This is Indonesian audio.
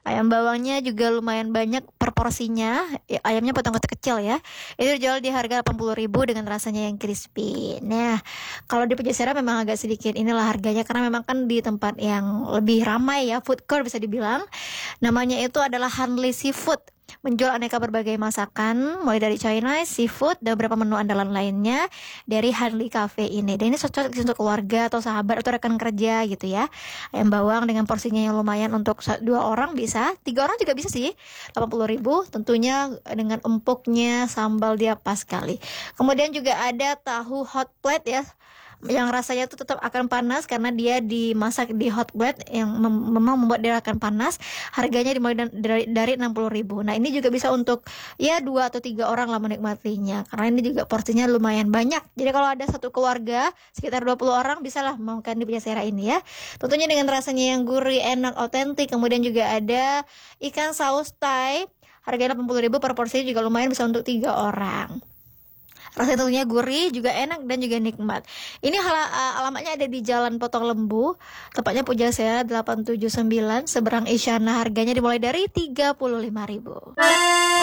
Ayam bawangnya juga lumayan banyak per porsinya. Ayamnya potong kecil ya. Itu dijual di harga 80.000 dengan rasanya yang crispy. Nah, kalau di Pujasera memang agak sedikit inilah harganya karena memang kan di tempat yang lebih ramai ya, food court bisa dibilang. Namanya itu adalah Hanli Seafood. Menjual aneka berbagai masakan, mulai dari Chinese, seafood, dan beberapa menu andalan lainnya dari Hanli Cafe ini. Dan ini cocok untuk keluarga atau sahabat atau rekan kerja gitu ya. Ayam bawang dengan porsinya yang lumayan untuk 2 orang bisa, 3 orang juga bisa sih. 80.000 tentunya dengan empuknya, sambal dia pas sekali. Kemudian juga ada tahu hot plate ya, yang rasanya itu tetap akan panas karena dia dimasak di hot plate yang memang membuat dia akan panas. Harganya dimulai dari 60.000. Nah, ini juga bisa untuk ya 2 atau 3 orang lah menikmatinya karena ini juga porsinya lumayan banyak. Jadi kalau ada satu keluarga sekitar 20 orang bisa lah makan di Pujasera ini ya. Tentunya dengan rasanya yang gurih, enak, otentik. Kemudian juga ada ikan saus Thai. Harganya 80.000 per porsi, juga lumayan bisa untuk 3 orang. Rasanya tentunya gurih, juga enak dan juga nikmat. Ini alamatnya ada di Jalan Potong Lembu, tepatnya Pujasera 879 seberang Isyana. Harganya dimulai dari 35.000.